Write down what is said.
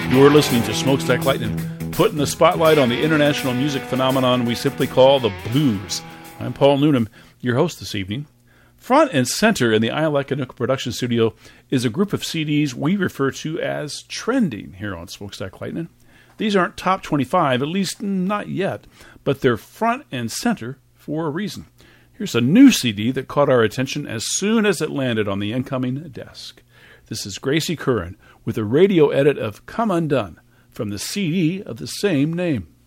You're listening to Smokestack Lightning, putting the spotlight on the international music phenomenon we simply call the blues. I'm Paul Noonan, your host this evening. Front and center in the iLike production studio is a group of CDs we refer to as trending here on Smokestack Lightning. These aren't top 25, at least not yet, but they're front and center for a reason. Here's a new CD that caught our attention as soon as it landed on the incoming desk. This is Gracie Curran with a radio edit of Come Undone from the CD of the same name.